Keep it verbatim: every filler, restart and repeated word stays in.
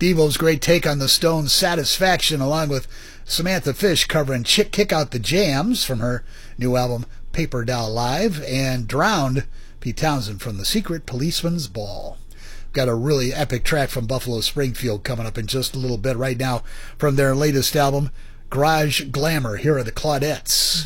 Devo's great take on the Stones' Satisfaction, along with Samantha Fish covering Chick Kick Out the Jams from her new album Paper Doll Live, and Drowned, Pete Townsend from The Secret Policeman's Ball. Got a really epic track from Buffalo Springfield coming up in just a little bit right now from their latest album, Garage Glamour. Here are the Claudettes.